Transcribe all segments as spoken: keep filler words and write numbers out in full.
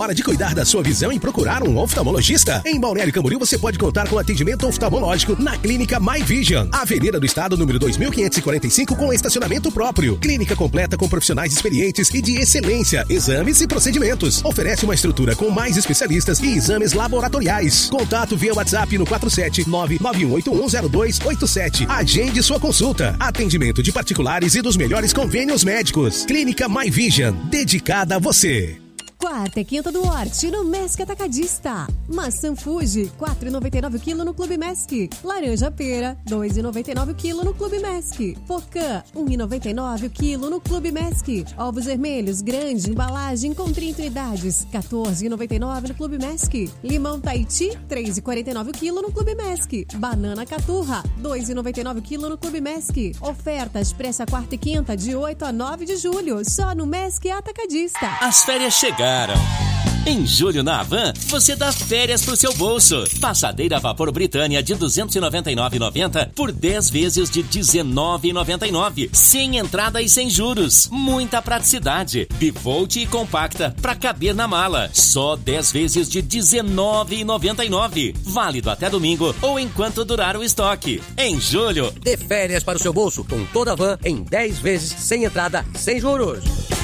hora de cuidar da sua visão e procurar um oftalmologista? Em Balneário Camboriú você pode contar com atendimento oftalmológico na Clínica My Vision, Avenida do Estado, número dois mil quinhentos e quarenta e cinco, com estacionamento próprio. Clínica completa com profissionais experientes e de excelência, exames e procedimentos. Oferece uma estrutura com mais especialistas e exames laboratoriais. Contato via WhatsApp no quatro sete nove nove um oito um zero dois oito sete. Agende sua consulta. Atendimento de particulares e dos melhores convênios médicos. Clínica My Vision, dedicada a você. Quarta e quinta do Horti no Mesc Atacadista. Maçã Fuji, quatro reais e noventa e nove o quilo no Clube Mesc. Laranja Pera, dois reais e noventa e nove o quilo no Clube Mesc. Pocã, um real e noventa e nove o quilo no Clube Mesc. Ovos vermelhos, grande embalagem com trinta unidades, quatorze reais e noventa e nove no Clube Mesc. Limão Tahiti, três reais e quarenta e nove o quilo no Clube Mesc. Banana Caturra, dois reais e noventa e nove o quilo no Clube Mesc. Ofertas para essa quarta e quinta de oito a nove de julho, só no Mesc Atacadista. As férias chegaram. Em julho na Havan, você dá férias pro seu bolso. Passadeira a vapor Britânia de duzentos e noventa e nove reais e noventa centavos por dez vezes de dezenove reais e noventa e nove centavos, sem entrada e sem juros. Muita praticidade. Bivolt e compacta pra caber na mala. Só dez vezes de dezenove reais e noventa e nove centavos. Válido até domingo ou enquanto durar o estoque. Em julho, dê férias para o seu bolso com toda a Havan em dez vezes sem entrada, sem juros.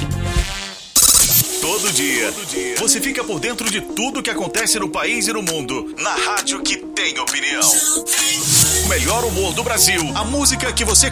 Todo dia, você fica por dentro de tudo que acontece no país e no mundo, na rádio que tem opinião. O melhor humor do Brasil, a música que você